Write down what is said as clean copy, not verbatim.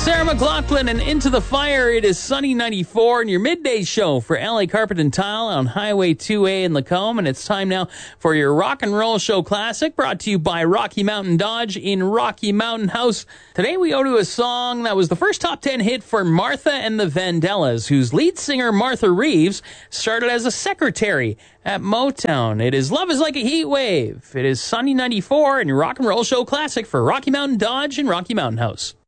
Sarah McLachlan and Into the Fire. It is Sunny 94 and your midday show for LA Carpet and Tile on Highway 2A in Lacombe. And it's time now for your rock and roll show classic, brought to you by Rocky Mountain Dodge in Rocky Mountain House. Today we go to a song that was the first top 10 hit for Martha and the Vandellas, whose lead singer Martha Reeves started as a secretary at Motown. It is Love is Like a Heat Wave. It is Sunny 94 and your rock and roll show classic for Rocky Mountain Dodge in Rocky Mountain House.